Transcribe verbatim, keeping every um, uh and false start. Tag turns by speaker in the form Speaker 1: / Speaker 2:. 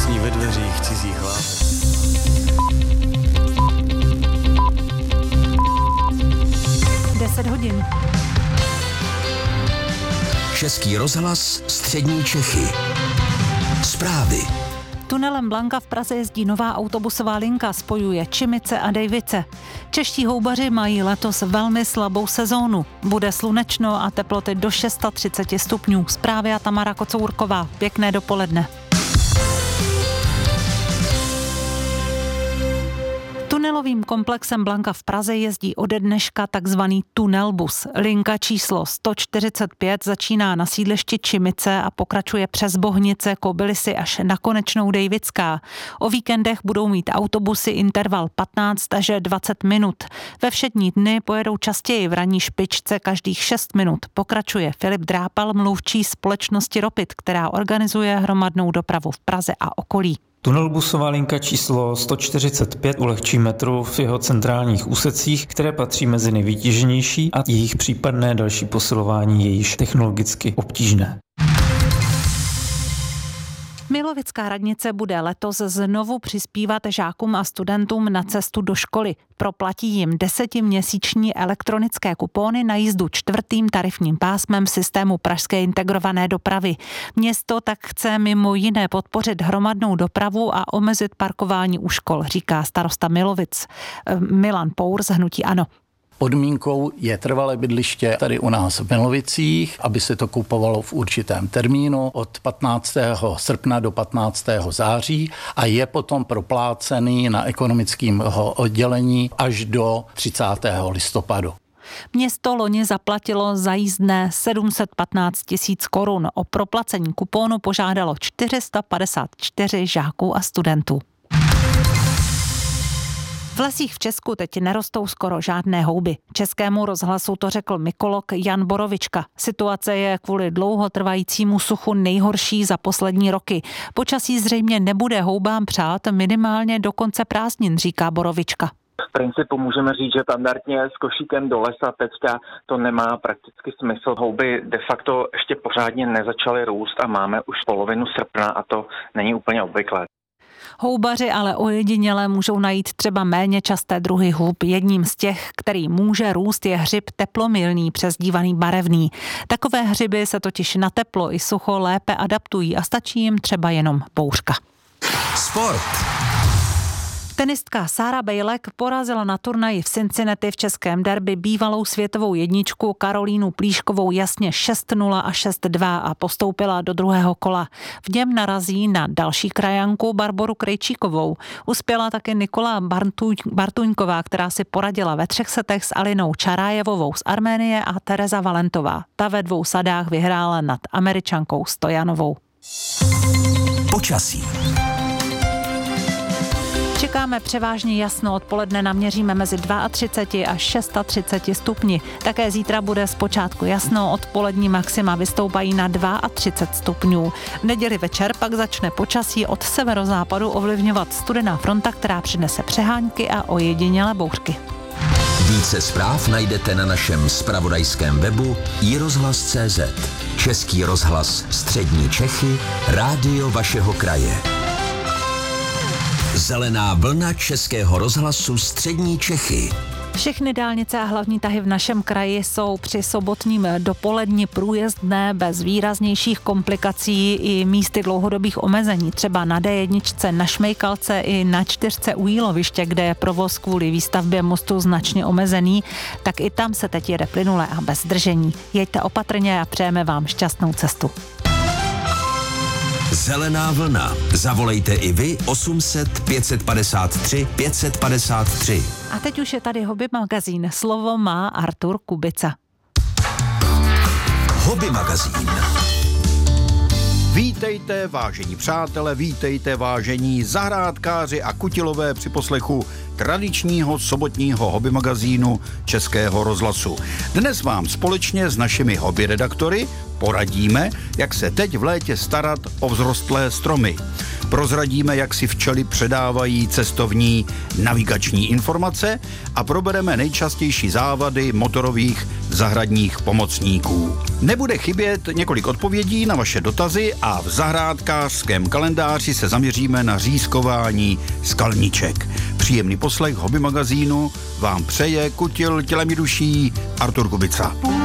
Speaker 1: Zní ve dveřích cizích látek.
Speaker 2: deset hodin.
Speaker 3: Český rozhlas, střední Čechy. Zprávy.
Speaker 2: Tunelem Blanka v Praze jezdí nová autobusová linka, spojuje Čimice a Dejvice. Čeští houbaři mají letos velmi slabou sezónu. Bude slunečno a teploty do třicet šest stupňů. Zprávy a Tamara Kocourková. Pěkné dopoledne. Tunelovým komplexem Blanka v Praze jezdí ode dneška takzvaný tunelbus. Linka číslo sto čtyřicet pět začíná na sídlišti Čimice a pokračuje přes Bohnice, Kobylisy až na konečnou Dejvická. O víkendech budou mít autobusy interval patnáct až dvacet minut. Ve všední dny pojedou častěji v ranní špičce každých šest minut. Pokračuje Filip Drápal, mluvčí společnosti Ropit, která organizuje hromadnou dopravu v Praze a okolí.
Speaker 4: Tunelbusová linka číslo sto čtyřicet pět ulehčí metro v jeho centrálních úsecích, které patří mezi nejvytíženější a jejich případné další posilování je již technologicky obtížné.
Speaker 2: Milovická radnice bude letos znovu přispívat žákům a studentům na cestu do školy. Proplatí jim desetiměsíční elektronické kupóny na jízdu čtvrtým tarifním pásmem systému pražské integrované dopravy. Město tak chce mimo jiné podpořit hromadnou dopravu a omezit parkování u škol, říká starosta Milovic Milan Pour z hnutí ANO.
Speaker 5: Podmínkou je trvalé bydliště tady u nás v Milovicích, aby se to kupovalo v určitém termínu od patnáctého srpna do patnáctého září a je potom proplácený na ekonomickém oddělení až do třicátého listopadu.
Speaker 2: Město loni zaplatilo za jízdné sedm set patnáct tisíc korun. O proplacení kupónu požádalo čtyři sta padesát čtyři žáků a studentů. V lesích v Česku teď nerostou skoro žádné houby. Českému rozhlasu to řekl mykolog Jan Borovička. Situace je kvůli dlouhotrvajícímu suchu nejhorší za poslední roky. Počasí zřejmě nebude houbám přát minimálně do konce prázdnin, říká Borovička.
Speaker 6: V principu můžeme říct, že standardně s košíkem do lesa teďka to nemá prakticky smysl. Houby de facto ještě pořádně nezačaly růst a máme už polovinu srpna a to není úplně obvyklé.
Speaker 2: Houbaři ale ojediněle můžou najít třeba méně časté druhy hub. Jedním z těch, který může růst, je hřib teplomilný, přezdívaný barevný. Takové hřiby se totiž na teplo i sucho lépe adaptují a stačí jim třeba jenom bouřka.
Speaker 3: Sport.
Speaker 2: Tenistka Sarah Bejlek porazila na turnaji v Cincinnati v českém derby bývalou světovou jedničku Karolínu Plíškovou jasně šest nula a šest dva a postoupila do druhého kola. V něm narazí na další krajanku Barboru Krejčíkovou. Uspěla taky Nikola Bartuň, Bartuňková, která si poradila ve třech setech s Alinou Čarájevovou z Arménie a Tereza Valentová. Ta ve dvou sadách vyhrála nad Američankou Stojanovou.
Speaker 3: Počasí.
Speaker 2: Čekáme převážně jasno, odpoledne naměříme mezi třicet dva až třicet šest stupni. Také zítra bude zpočátku jasno, odpolední maxima vystoupají na třicet dva stupňů. V neděli večer pak začne počasí od severozápadu ovlivňovat studená fronta, která přinese přehánky a ojedinělé bouřky.
Speaker 3: Více zpráv najdete na našem zpravodajském webu i rozhlas tečka cé zet. Český rozhlas, střední Čechy, rádio vašeho kraje. Zelená vlna Českého rozhlasu střední Čechy.
Speaker 2: Všechny dálnice a hlavní tahy v našem kraji jsou při sobotním dopoledni průjezdné bez výraznějších komplikací i místy dlouhodobých omezení. Třeba na dé jedna na Šmejkalce i na čtyřce u Jíloviště, kde je provoz kvůli výstavbě mostu značně omezený, tak i tam se teď jede plynule a bez zdržení. Jeďte opatrně a přejeme vám šťastnou cestu.
Speaker 3: Zelená vlna. Zavolejte i vy osm set pět padesát tři pět padesát tři.
Speaker 2: A teď už je tady Hobby magazín. Slovo má Artur Kubica.
Speaker 3: Hobby magazín.
Speaker 7: Vítejte, vážení přátelé, vítejte, vážení zahrádkáři a kutilové při poslechu tradičního sobotního hobby magazínu Českého rozhlasu. Dnes vám společně s našimi hobby redaktory poradíme, jak se teď v létě starat o vzrostlé stromy. Prozradíme, jak si včely předávají cestovní navigační informace a probereme nejčastější závady motorových zahradních pomocníků. Nebude chybět několik odpovědí na vaše dotazy a v zahrádkářském kalendáři se zaměříme na řízkování skalniček. Příjemný poslech Hobby magazínu vám přeje kutil tělem i duší Artur Kubica.